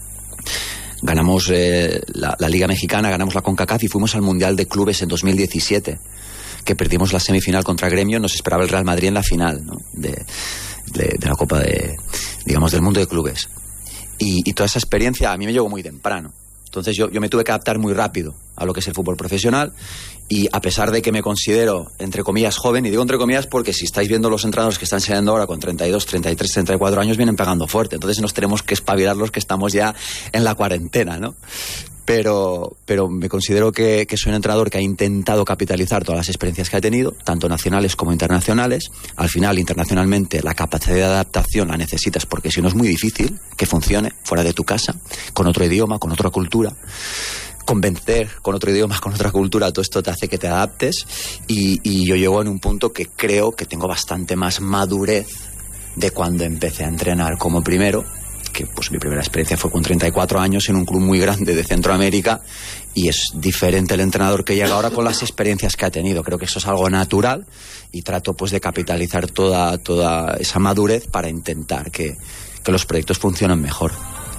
Ganamos eh, la, la Liga Mexicana, ganamos la CONCACAF y fuimos al Mundial de Clubes en dos mil diecisiete, que perdimos la semifinal contra Gremio. Nos esperaba el Real Madrid en la final, ¿no? de, de, de la Copa de, digamos, del mundo de clubes. Y, y toda esa experiencia a mí me llegó muy temprano. Entonces yo, yo me tuve que adaptar muy rápido a lo que es el fútbol profesional, y a pesar de que me considero, entre comillas, joven, y digo entre comillas porque si estáis viendo los entrenadores que están saliendo ahora con treinta y dos, treinta y tres, treinta y cuatro años, vienen pegando fuerte. Entonces nos tenemos que espabilar los que estamos ya en la cuarentena, ¿no? Pero, pero me considero que, que soy un entrenador que ha intentado capitalizar todas las experiencias que ha tenido, tanto nacionales como internacionales. Al final, internacionalmente, la capacidad de adaptación la necesitas, porque si no es muy difícil que funcione fuera de tu casa, con otro idioma, con otra cultura. Convencer con otro idioma, con otra cultura, todo esto te hace que te adaptes, y, y yo llego en un punto que creo que tengo bastante más madurez de cuando empecé a entrenar como primero, que pues mi primera experiencia fue con treinta y cuatro años en un club muy grande de Centroamérica, y es diferente el entrenador que llega ahora con las experiencias que ha tenido. Creo que eso es algo natural y trato pues de capitalizar toda, toda esa madurez para intentar que, que los proyectos funcionen mejor.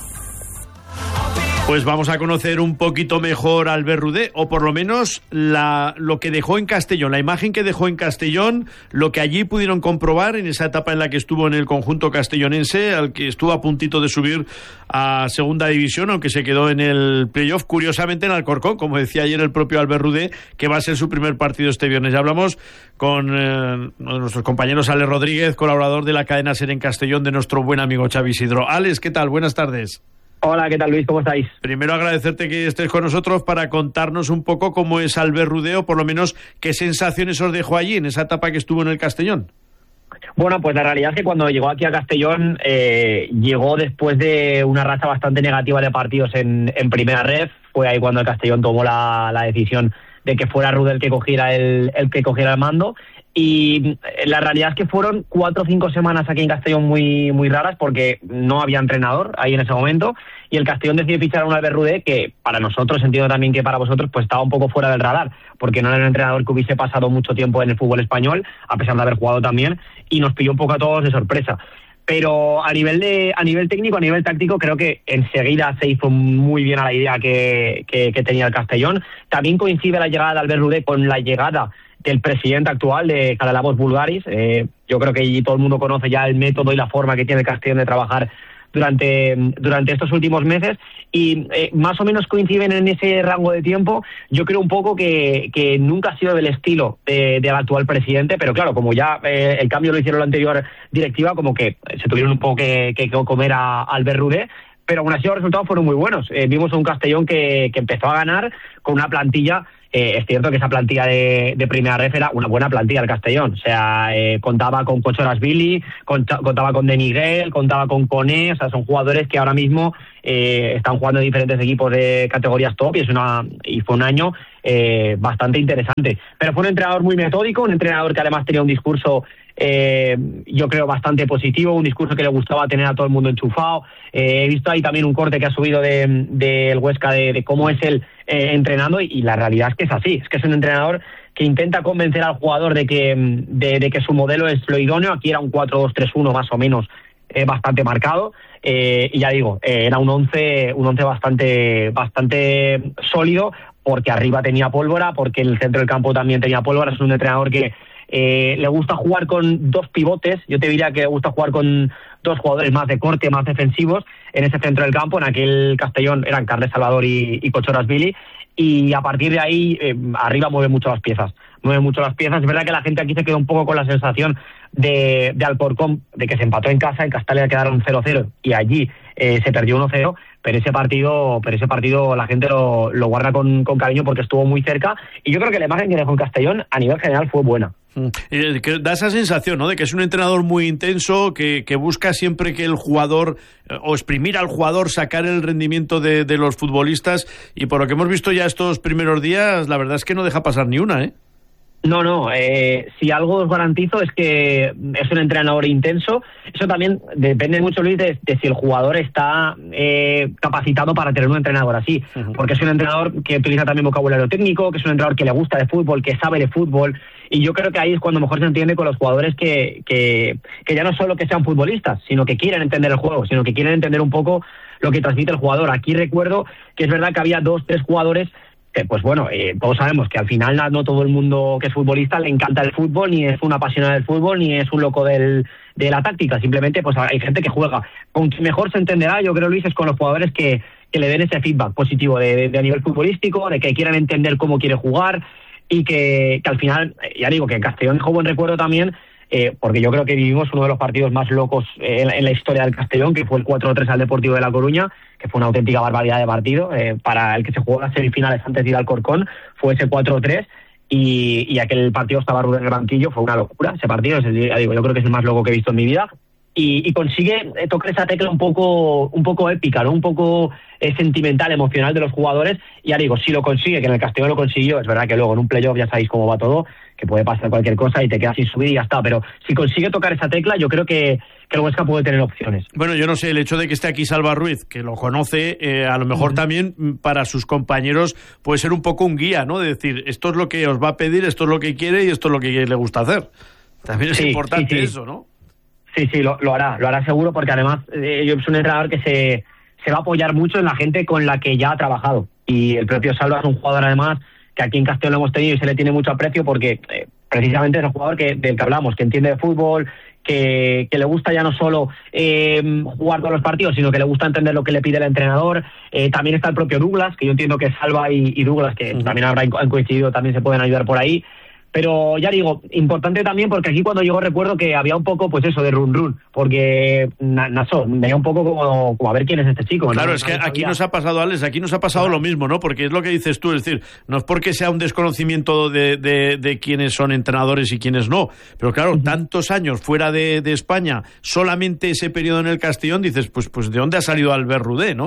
Pues vamos a conocer un poquito mejor a Albert Rudé, o por lo menos la, lo que dejó en Castellón, la imagen que dejó en Castellón, lo que allí pudieron comprobar en esa etapa en la que estuvo en el conjunto castellonense, al que estuvo a puntito de subir a segunda división, aunque se quedó en el playoff, curiosamente en Alcorcón, como decía ayer el propio Albert Rudé, que va a ser su primer partido este viernes. Ya hablamos con eh, uno de nuestros compañeros, Alex Rodríguez, colaborador de la cadena SER en Castellón, de nuestro buen amigo Xavi Isidro. Alex, ¿qué tal? Buenas tardes. Hola, ¿qué tal, Luis? ¿Cómo estáis? Primero agradecerte que estés con nosotros para contarnos un poco cómo es Albert Rudé, o por lo menos qué sensaciones os dejó allí en esa etapa que estuvo en el Castellón. Bueno, pues la realidad es que cuando llegó aquí a Castellón eh, llegó después de una racha bastante negativa de partidos en, en primera ref. Fue ahí cuando el Castellón tomó la, la decisión de que fuera Rudé el que cogiera el, el que cogiera el mando. Y la realidad es que fueron cuatro o cinco semanas aquí en Castellón muy muy raras porque no había entrenador ahí en ese momento y el Castellón decidió fichar a un Albert Rudé que para nosotros, entiendo también que para vosotros, pues estaba un poco fuera del radar porque no era un entrenador que hubiese pasado mucho tiempo en el fútbol español, a pesar de haber jugado también, y nos pilló un poco a todos de sorpresa. Pero a nivel de a nivel técnico, a nivel táctico, creo que enseguida se hizo muy bien a la idea que, que, que tenía el Castellón. También coincide la llegada de Albert Rudé con la llegada del presidente actual de Karalabos Bulgaris. Eh, yo creo que todo el mundo conoce ya el método y la forma que tiene el Castellón de trabajar durante, durante estos últimos meses y eh, más o menos coinciden en ese rango de tiempo. Yo creo un poco que, que nunca ha sido del estilo de, del actual presidente, pero claro, como ya eh, el cambio lo hicieron la anterior directiva, como que se tuvieron un poco que, que comer a, a Albert Rudé, pero aún así los resultados fueron muy buenos. Eh, vimos a un Castellón que, que empezó a ganar con una plantilla. Eh, es cierto que esa plantilla de, de Primera Ref era una buena plantilla del Castellón. O sea, eh, contaba con Cochorasvili, contaba con De Miguel, contaba con Coné. O sea, son jugadores que ahora mismo eh, están jugando en diferentes equipos de categorías top y, es una, y fue un año eh, bastante interesante. Pero fue un entrenador muy metódico, un entrenador que además tenía un discurso Eh, yo creo bastante positivo, un discurso que le gustaba tener a todo el mundo enchufado. Eh, he visto ahí también un corte que ha subido del de, de Huesca de, de cómo es él eh, entrenando y, y la realidad es que es así, es que es un entrenador que intenta convencer al jugador de que, de, de que su modelo es lo idóneo. Aquí era un cuatro dos tres uno más o menos eh, bastante marcado eh, y ya digo, eh, era un once, un once bastante, bastante sólido porque arriba tenía pólvora, porque en el centro del campo también tenía pólvora. Es un entrenador que Eh, le gusta jugar con dos pivotes. Yo te diría que le gusta jugar con dos jugadores más de corte, más defensivos en ese centro del campo. En aquel Castellón eran Carles Salvador y, y Cochorasvili, y a partir de ahí eh, arriba mueve mucho las piezas mueve mucho las piezas. Es verdad que la gente aquí se quedó un poco con la sensación de, de Alcorcón, de que se empató en casa, en Castalia quedaron cero cero y allí eh, se perdió uno cero, pero ese partido pero ese partido la gente lo, lo guarda con, con cariño porque estuvo muy cerca y yo creo que la imagen que dejó en Castellón a nivel general fue buena. Eh, que da esa sensación, ¿no?, de que es un entrenador muy intenso, que, que busca siempre que el jugador, eh, o exprimir al jugador, sacar el rendimiento de, de los futbolistas, y por lo que hemos visto ya estos primeros días, la verdad es que no deja pasar ni una, ¿eh? No, no, eh, si algo os garantizo es que es un entrenador intenso. Eso también depende mucho, Luis, de, de si el jugador está eh, capacitado para tener un entrenador así, uh-huh. porque es un entrenador que utiliza también vocabulario técnico, que es un entrenador que le gusta de fútbol, que sabe de fútbol, y yo creo que ahí es cuando mejor se entiende con los jugadores que, que, que ya no solo que sean futbolistas, sino que quieren entender el juego, sino que quieren entender un poco lo que transmite el jugador. Aquí recuerdo que es verdad que había dos, tres jugadores que, pues bueno, eh, todos sabemos que al final no todo el mundo que es futbolista le encanta el fútbol, ni es un apasionado del fútbol, ni es un loco del, de la táctica. Simplemente pues hay gente que juega. Con quien mejor se entenderá, yo creo, Luis, es con los jugadores que, que le den ese feedback positivo de, de, de a nivel futbolístico, de que quieran entender cómo quiere jugar, y que, que al final, ya digo, que en Castellón dejó buen recuerdo también, eh, porque yo creo que vivimos uno de los partidos más locos eh, en, en la historia del Castellón, que fue el cuatro tres al Deportivo de La Coruña, que fue una auténtica barbaridad de partido. Eh, para el que se jugó las semifinales antes de ir al Corcón, fue ese cuatro tres, y, y aquel partido estaba Rubén en el banquillo, fue una locura ese partido. Es decir, ya digo, yo creo que es el más loco que he visto en mi vida. Y, y consigue tocar esa tecla un poco un poco épica, ¿no? Un poco eh, sentimental, emocional de los jugadores. Y ya digo, si lo consigue, que en el Castellón lo consiguió, es verdad que luego en un playoff ya sabéis cómo va todo, que puede pasar cualquier cosa y te quedas sin subir y ya está, pero si consigue tocar esa tecla, yo creo que, que el Huesca puede tener opciones. Bueno, yo no sé, el hecho de que esté aquí Salva Ruiz, que lo conoce, eh, a lo mejor uh-huh. también para sus compañeros puede ser un poco un guía, ¿no? De decir, esto es lo que os va a pedir, esto es lo que quiere y esto es lo que le gusta hacer. También es sí, importante sí, sí. eso, ¿no? Sí, sí, lo, lo hará, lo hará seguro, porque además eh, yo soy un entrenador que se, se va a apoyar mucho en la gente con la que ya ha trabajado. Y el propio Salva es un jugador, además, que aquí en Castellón lo hemos tenido y se le tiene mucho aprecio porque eh, precisamente es un jugador que, del que hablamos, que entiende de fútbol, que, que le gusta ya no solo eh, jugar todos los partidos, sino que le gusta entender lo que le pide el entrenador. Eh, también está el propio Douglas, que yo entiendo que Salva y, y Douglas, que uh-huh. también habrá, han coincidido, también se pueden ayudar por ahí. Pero ya digo, importante también porque aquí cuando llegó recuerdo que había un poco, pues eso, de run run, porque Naso, venía un poco como, como a ver quién es este chico. Claro, ¿no? es que aquí nos ha pasado, Alex, aquí nos ha pasado lo mismo, ¿no? Porque es lo que dices tú, es decir, no es porque sea un desconocimiento de, de, de quiénes son entrenadores y quiénes no, pero claro, uh-huh. tantos años fuera de, de España, solamente ese periodo en el Castellón, dices, pues, pues ¿de dónde ha salido Albert Rudé, no?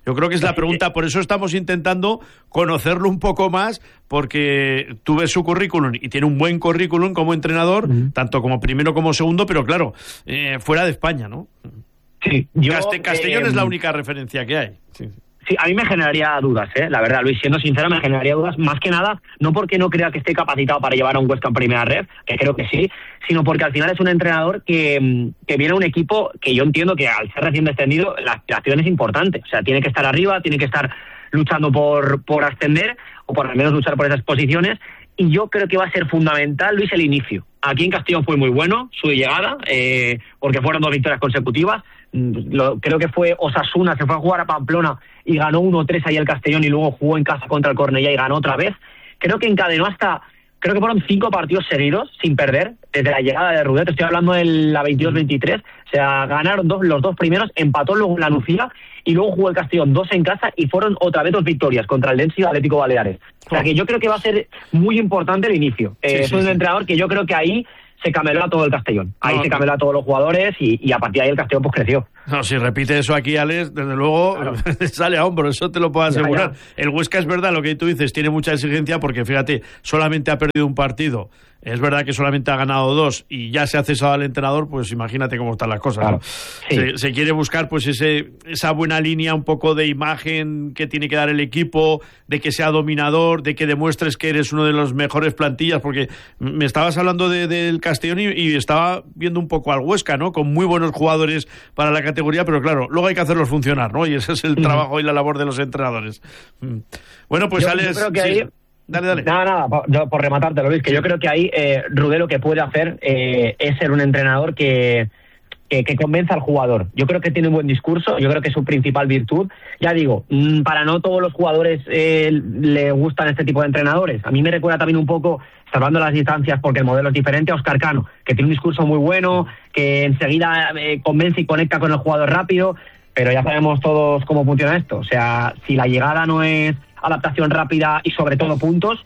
Yo creo que es la pregunta, por eso estamos intentando conocerlo un poco más, porque tú ves su currículum y tiene un buen currículum como entrenador, uh-huh. tanto como primero como segundo, pero claro, eh, fuera de España, ¿no? Sí, yo, Caste- Castellón eh, es la única referencia que hay. Sí. Sí, a mí me generaría dudas, ¿eh? La verdad, Luis, siendo sincero, me generaría dudas, más que nada, no porque no crea que esté capacitado para llevar a un Huesca en primera red, que creo que sí, sino porque al final es un entrenador que, que viene a un equipo que yo entiendo que al ser recién descendido, la aspiración es importante. O sea, tiene que estar arriba, tiene que estar luchando por, por ascender, o por al menos luchar por esas posiciones, y yo creo que va a ser fundamental, Luis, el inicio. Aquí en Castellón fue muy bueno su llegada, eh, porque fueron dos victorias consecutivas. Lo, creo que fue Osasuna, se fue a jugar a Pamplona y ganó uno tres ahí el Castellón, y luego jugó en casa contra el Cornellá y ganó otra vez. Creo que encadenó hasta, creo que fueron cinco partidos seguidos sin perder desde la llegada de Rudet. Estoy hablando de la veintidós veintitrés, o sea, ganaron dos, los dos primeros, empató luego en la Nucía y luego jugó el Castellón dos en casa y fueron otra vez dos victorias contra el Densi y el Atlético Baleares. O sea que yo creo que va a ser muy importante el inicio. Eh, sí, es un sí, entrenador sí. que yo creo que ahí se cameló a todo el Castellón. Ahí no, se cameló a todos los jugadores y, y a partir de ahí el Castellón pues creció. No, si repite eso aquí, Alex, desde luego claro. sale a hombro, eso te lo puedo asegurar. Ya, ya. El Huesca es verdad, lo que tú dices, tiene mucha exigencia porque, fíjate, solamente ha perdido un partido. Es verdad que solamente ha ganado dos y ya se ha cesado al entrenador, pues imagínate cómo están las cosas. Claro. ¿no? Sí. Se, se quiere buscar pues ese esa buena línea un poco de imagen que tiene que dar el equipo, de que sea dominador, de que demuestres que eres uno de los mejores plantillas, porque me estabas hablando de, del Castellón y, y estaba viendo un poco al Huesca, ¿no? Con muy buenos jugadores para la categoría, pero claro, luego hay que hacerlos funcionar, ¿no? Y ese es el mm. trabajo y la labor de los entrenadores. Mm. Bueno, pues yo, Alex... Yo creo que sí. ahí... Dale, dale. Nada, nada, por, yo, por rematártelo, Luis, que yo creo que ahí eh, Rudé lo que puede hacer eh, es ser un entrenador que, que, que convenza al jugador. Yo creo que tiene un buen discurso, yo creo que es su principal virtud. Ya digo, mmm, para no todos los jugadores eh, le gustan este tipo de entrenadores. A mí me recuerda también un poco, salvando las distancias porque el modelo es diferente, a Óscar Cano, que tiene un discurso muy bueno, que enseguida eh, convence y conecta con el jugador rápido, pero ya sabemos todos cómo funciona esto. O sea, si la llegada no es adaptación rápida y sobre todo puntos,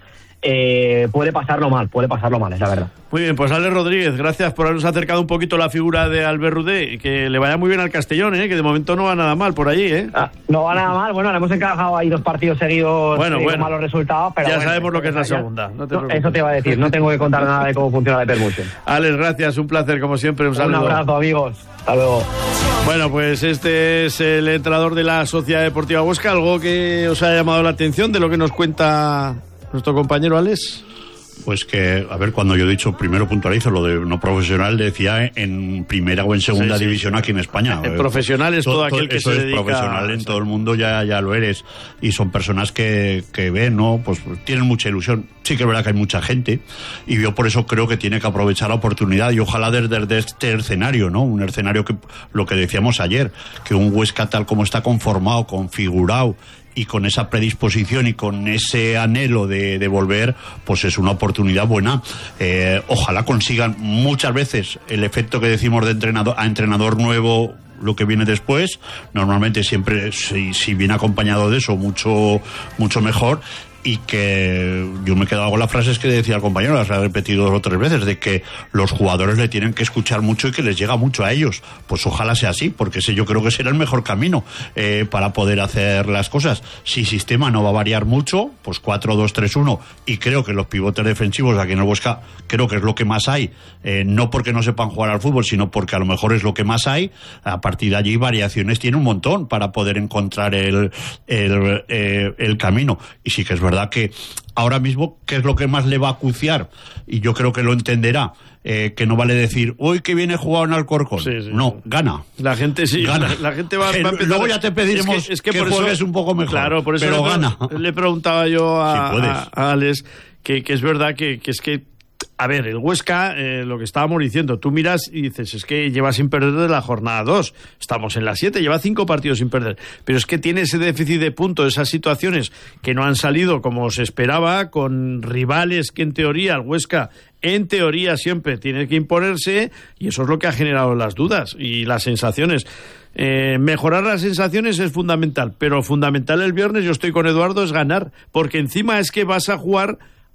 eh, puede pasarlo mal, puede pasarlo mal, es la verdad. Muy bien, pues Alex Rodríguez, gracias por habernos acercado un poquito la figura de Albert Rudé, y que le vaya muy bien al Castellón, ¿eh? Que de momento no va nada mal por allí, ¿eh? Ah, no va nada mal, bueno, le hemos encajado ahí dos partidos seguidos bueno, eh, bueno. con malos resultados, pero ya bueno, sabemos lo que es la ya, segunda. No te no, eso te iba a decir, no tengo que contar nada de cómo funciona la Hypermotion. Alex, gracias, un placer como siempre, un saludo. Un abrazo, amigos, hasta luego. Bueno, pues este es el entrenador de la Sociedad Deportiva Huesca. ¿Algo que os haya llamado la atención de lo que nos cuenta nuestro compañero Alex? Pues que, a ver, cuando yo he dicho, primero puntualizo lo de no profesional, decía en primera o en segunda sí, sí. división aquí en España. El profesional es todo, todo aquel que eso se es dedica... profesional en todo el mundo, ya, ya lo eres. Y son personas que, que ven, ¿no? Pues tienen mucha ilusión. Sí que es verdad que hay mucha gente y yo por eso creo que tiene que aprovechar la oportunidad y ojalá desde, desde este escenario, ¿no? Un escenario que, lo que decíamos ayer, que un Huesca tal como está conformado, configurado, y con esa predisposición y con ese anhelo de, de volver, pues es una oportunidad buena. Eh, ojalá consigan muchas veces el efecto que decimos de entrenador a entrenador nuevo, lo que viene después. Normalmente siempre, si, si viene acompañado de eso, mucho, mucho mejor. Y que yo me he quedado con las frases que decía el compañero, las he repetido dos o tres veces, de que los jugadores le tienen que escuchar mucho y que les llega mucho a ellos. Pues ojalá sea así, porque ese yo creo que será el mejor camino eh, para poder hacer las cosas. Si el sistema no va a variar mucho, pues cuatro dos tres uno, y creo que los pivotes defensivos aquí en el Huesca creo que es lo que más hay, eh, no porque no sepan jugar al fútbol, sino porque a lo mejor es lo que más hay. A partir de allí variaciones tiene un montón para poder encontrar el, el, eh, el camino. Y sí que es verdad verdad que ahora mismo, ¿qué es lo que más le va a acuciar? Y yo creo que lo entenderá, eh, que no vale decir, hoy que viene jugado en Alcorcón. Sí, sí. No, gana. La gente sí, gana. La, la gente va, va a empezar. Luego ya te pediremos es que, es que, que por juegues eso, un poco mejor, claro, por eso pero le, gana. Le preguntaba yo a, sí, a, a Alex que, que es verdad que, que es que a ver, el Huesca, eh, lo que estábamos diciendo, tú miras y dices, es que lleva sin perder desde la jornada dos, estamos en la siete, lleva cinco partidos sin perder, pero es que tiene ese déficit de puntos, esas situaciones que no han salido como se esperaba, con rivales que en teoría el Huesca, en teoría siempre tiene que imponerse, y eso es lo que ha generado las dudas y las sensaciones. Eh, mejorar las sensaciones es fundamental, pero fundamental el viernes, yo estoy con Eduardo, es ganar, porque encima es que vas a jugar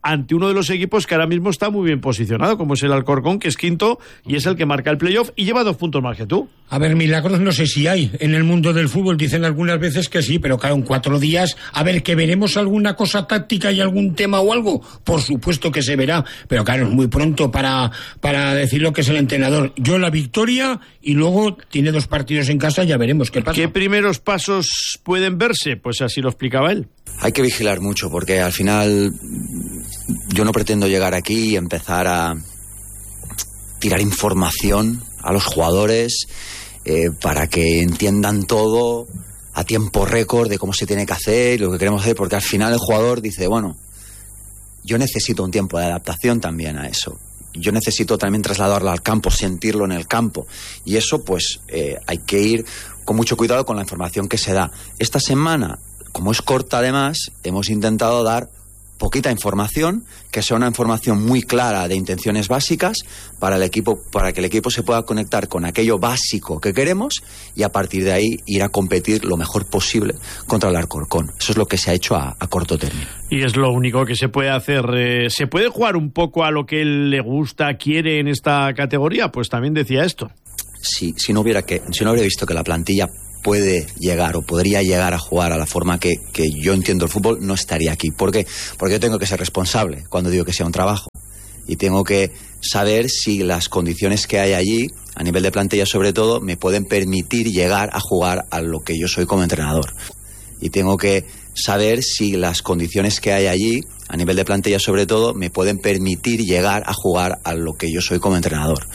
ante uno de los equipos que ahora mismo está muy bien posicionado, como es el Alcorcón, que es quinto y es el que marca el playoff y lleva dos puntos más que tú. A ver, milagros no sé si hay en el mundo del fútbol, dicen algunas veces que sí, pero claro, en cuatro días, a ver, que veremos alguna cosa táctica y algún tema o algo, por supuesto que se verá, pero claro, es muy pronto para, para decir lo que es el entrenador. Yo la victoria y luego tiene dos partidos en casa, ya veremos qué pasa. ¿Qué primeros pasos pueden verse? Pues así lo explicaba él. Hay que vigilar mucho porque al final yo no pretendo llegar aquí y empezar a tirar información a los jugadores eh, para que entiendan todo a tiempo récord de cómo se tiene que hacer y lo que queremos hacer, porque al final el jugador dice, bueno, yo necesito un tiempo de adaptación también a eso. Yo necesito también trasladarlo al campo, sentirlo en el campo. Y eso, pues, eh, hay que ir con mucho cuidado con la información que se da. Esta semana, como es corta además, hemos intentado dar poquita información, que sea una información muy clara de intenciones básicas para el equipo, para que el equipo se pueda conectar con aquello básico que queremos y a partir de ahí ir a competir lo mejor posible contra el Alcorcón. Eso es lo que se ha hecho a, a corto término. Y es lo único que se puede hacer. Eh, ¿Se puede jugar un poco a lo que él le gusta, quiere en esta categoría? Pues también decía esto. Si, si no hubiera que, si no hubiera visto que la plantilla puede llegar o podría llegar a jugar a la forma que, que yo entiendo el fútbol, no estaría aquí. ¿Por qué? Porque yo tengo que ser responsable cuando digo que sea un trabajo y tengo que saber si las condiciones que hay allí, a nivel de plantilla sobre todo, me pueden permitir llegar a jugar a lo que yo soy como entrenador. Y tengo que saber si las condiciones que hay allí, a nivel de plantilla sobre todo, me pueden permitir llegar a jugar a lo que yo soy como entrenador.